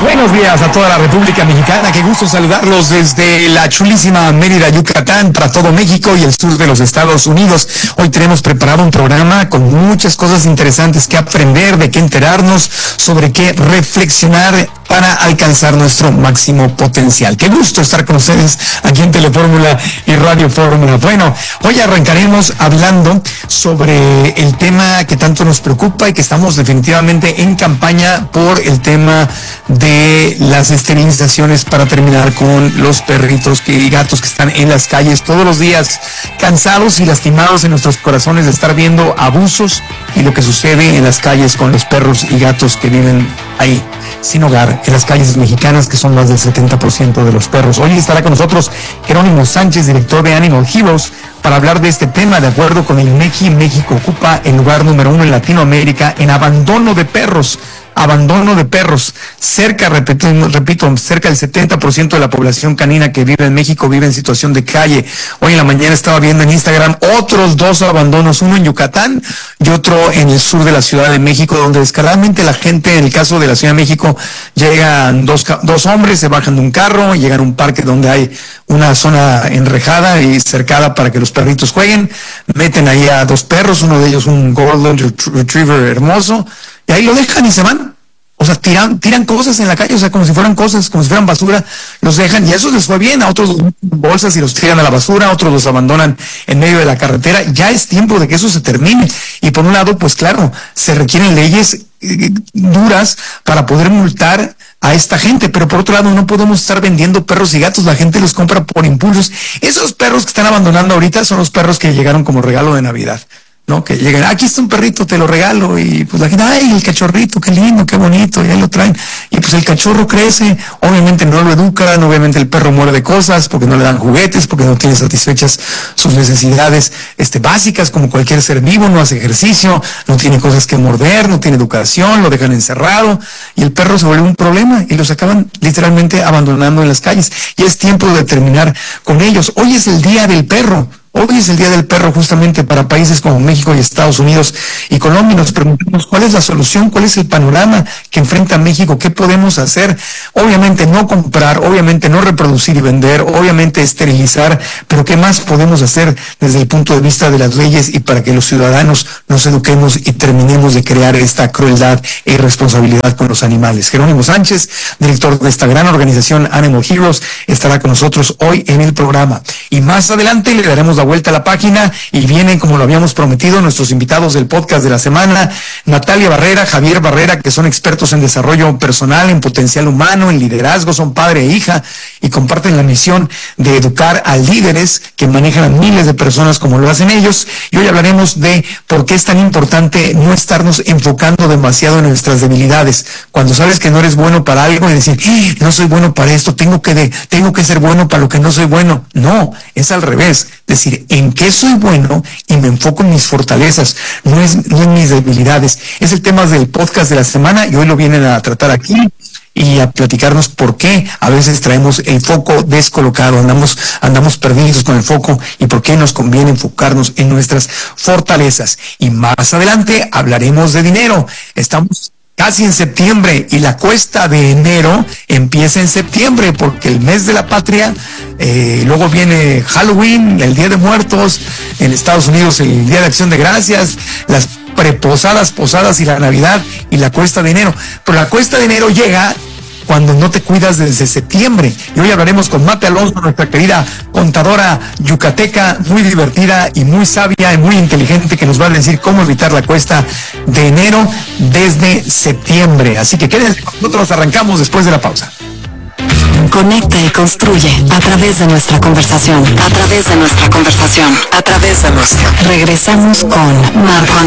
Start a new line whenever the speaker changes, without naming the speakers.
Buenos días a toda la República Mexicana, qué gusto saludarlos desde la chulísima Mérida, Yucatán, para todo México y el sur de los Estados Unidos. Hoy tenemos preparado un programa con muchas cosas interesantes que aprender, de qué enterarnos, sobre qué reflexionar para alcanzar nuestro máximo potencial. Qué gusto estar con ustedes aquí en Telefórmula y Radio Fórmula. Bueno, hoy arrancaremos hablando sobre el tema que tanto nos preocupa y que estamos definitivamente en campaña por el tema de las esterilizaciones para terminar con los perritos y gatos que están en las calles todos los días, cansados y lastimados en nuestros corazones de estar viendo abusos y lo que sucede en las calles con los perros y gatos que viven ahí sin hogar, en las calles mexicanas, que son más del 70% de los perros. Hoy estará con nosotros Jerónimo Sánchez, director de Animal Heroes, para hablar de este tema. De acuerdo con el INEGI, México ocupa el lugar número 1 en Latinoamérica en abandono de perros. Abandono de perros. Cerca, repito, cerca del 70% de la población canina que vive en México vive en situación de calle. Hoy en la mañana estaba viendo en Instagram otros 2 abandonos, uno en Yucatán y otro en el sur de la Ciudad de México, donde descaradamente la gente, en el caso de la Ciudad de México, llegan dos hombres, se bajan de un carro, llegan a un parque donde hay una zona enrejada y cercada para que los perritos jueguen, meten ahí a 2 perros, uno de ellos un Golden Retriever hermoso, y ahí lo dejan y se van. O sea, tiran cosas en la calle, o sea, como si fueran cosas, como si fueran basura, los dejan y a esos les fue bien, a otros los meten en bolsas y los tiran a la basura, a otros los abandonan en medio de la carretera. Ya es tiempo de que eso se termine. Y por un lado, pues claro, se requieren leyes duras para poder multar a esta gente, pero por otro lado no podemos estar vendiendo perros y gatos, la gente los compra por impulsos. Esos perros que están abandonando ahorita son los perros que llegaron como regalo de Navidad, ¿no? Que llegan, aquí está un perrito, te lo regalo, y pues la gente, ay, el cachorrito, qué lindo, qué bonito, y ahí lo traen, y pues el cachorro crece, obviamente no lo educan, obviamente el perro muere de cosas, porque no le dan juguetes, porque no tiene satisfechas sus necesidades básicas, como cualquier ser vivo, no hace ejercicio, no tiene cosas que morder, no tiene educación, lo dejan encerrado, y el perro se vuelve un problema, y los acaban literalmente abandonando en las calles, y es tiempo de terminar con ellos. Hoy es el Día del Perro. Hoy es el Día del Perro justamente para países como México y Estados Unidos y Colombia. Nos preguntamos cuál es la solución, cuál es el panorama que enfrenta México, qué podemos hacer. Obviamente no comprar, obviamente no reproducir y vender, obviamente esterilizar, pero qué más podemos hacer desde el punto de vista de las leyes y para que los ciudadanos nos eduquemos y terminemos de crear esta crueldad e irresponsabilidad con los animales. Jerónimo Sánchez, director de esta gran organización Animal Heroes, estará con nosotros hoy en el programa. Y más adelante le daremos la vuelta a la página y vienen, como lo habíamos prometido, nuestros invitados del podcast de la semana, Natalia Barrera, Javier Barrera, que son expertos en desarrollo personal, en potencial humano, en liderazgo, son padre e hija y comparten la misión de educar a líderes que manejan a miles de personas como lo hacen ellos. Y hoy hablaremos de por qué es tan importante no estarnos enfocando demasiado en nuestras debilidades. Cuando sabes que no eres bueno para algo y decir, no soy bueno para esto, tengo que ser bueno para lo que no soy bueno. No, es al revés. Decir, en qué soy bueno y me enfoco en mis fortalezas, no en mis debilidades. Es el tema del podcast de la semana y hoy lo vienen a tratar aquí y a platicarnos por qué a veces traemos el foco descolocado, andamos perdidos con el foco y por qué nos conviene enfocarnos en nuestras fortalezas. Y más adelante hablaremos de dinero. Estamos casi en septiembre y la cuesta de enero empieza en septiembre porque el mes de la patria, luego viene Halloween, el Día de Muertos, en Estados Unidos el Día de Acción de Gracias, las preposadas, posadas y la Navidad y la cuesta de enero. Pero la cuesta de enero llega cuando no te cuidas desde septiembre. Y hoy hablaremos con Mate Alonso, nuestra querida contadora yucateca, muy divertida y muy sabia y muy inteligente, que nos va a decir cómo evitar la cuesta de enero desde septiembre. Así que quédense con nosotros, arrancamos después de la pausa.
Conecta y construye a través de nuestra conversación. Regresamos con Marco